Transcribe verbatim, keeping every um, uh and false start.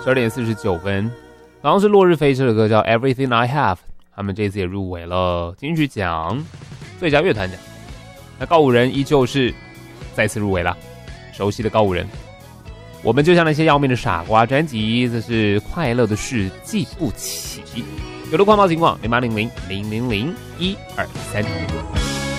十二点四十九分，刚刚是落日飞车的歌叫 Everything I Have， 他们这次也入围了金曲奖最佳乐团奖。那告五人依旧是再次入围了，熟悉的告五人。我们就像那些要命的傻瓜专辑，这是快乐的事记不起。有的狂暴情况零八零零零零零一二三。